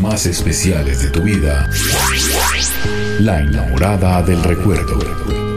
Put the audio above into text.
más especiales de tu vida. La enamorada del recuerdo.